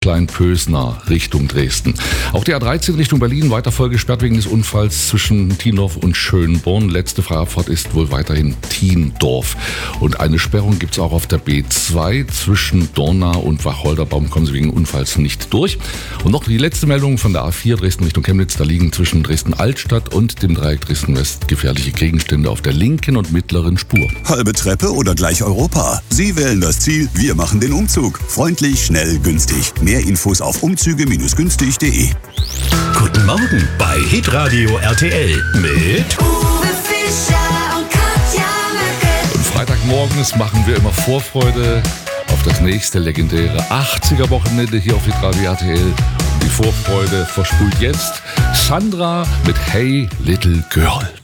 Kleinpösner Richtung Dresden. Auch die A13 Richtung Berlin weiter voll gesperrt wegen des Unfalls zwischen Tiendorf und Schönborn. Letzte Fahrabfahrt ist wohl weiterhin Tiendorf. Und eine Sperrung gibt es auch auf der B2 zwischen Dornau und Wacholderbaum. Kommen Sie wegen Unfalls nicht durch. Und noch die letzte Meldung von der A4 Dresden Richtung Chemnitz. Da liegen zwischen Dresden-Altstadt und dem Dreieck Dresden-West gefährliche Gegenstände auf der linken und mittleren Spur. Halbe Treppe oder gleich Europa? Sie wählen das Ziel, wir machen den Umzug. Freundlich, schnell, günstig. Mehr Infos auf umzüge-günstig.de. Guten Morgen bei Hitradio RTL mit Uwe Fischer und Katja Möcke. Und Freitagmorgens machen wir immer Vorfreude auf das nächste legendäre 80er-Wochenende hier auf Hitradio RTL. Und die Vorfreude verspult jetzt Sandra mit Hey Little Girl.